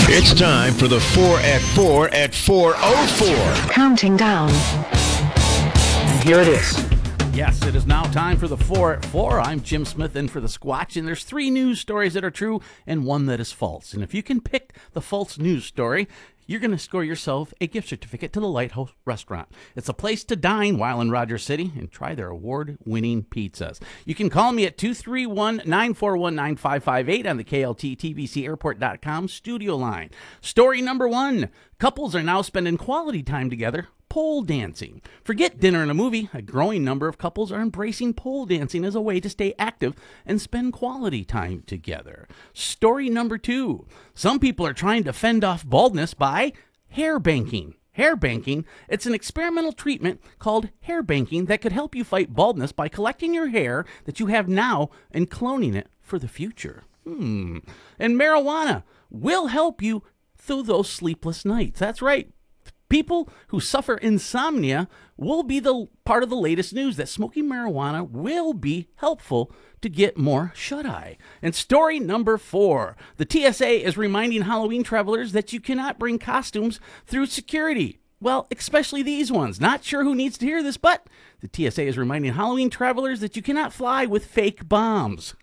It's time for the 4 at 4 at 4:04. Counting down. And here it is. Yes, it is now time for the 4 at 4. I'm Jim Smith in for the Squatch, and there's 3 news stories that are true and 1 that is false. And if you can pick the false news story, you're going to score yourself a gift certificate to the Lighthouse Restaurant. It's a place to dine while in Rogers City and try their award-winning pizzas. You can call me at 231-941-9558 on the KLT-TBCAirport.com studio line. Story number 1. Couples are now spending quality time together pole dancing. Forget dinner and a movie. A growing number of couples are embracing pole dancing as a way to stay active and spend quality time together. Story number 2. Some people are trying to fend off baldness by hair banking. Hair banking, it's an experimental treatment called hair banking that could help you fight baldness by collecting your hair that you have now and cloning it for the future. And marijuana will help you through those sleepless nights. That's right. People who suffer insomnia will be the part of the latest news that smoking marijuana will be helpful to get more shut-eye. And story number 4. The TSA is reminding Halloween travelers that you cannot bring costumes through security. Well, especially these ones. Not sure who needs to hear this, but the TSA is reminding Halloween travelers that you cannot fly with fake bombs.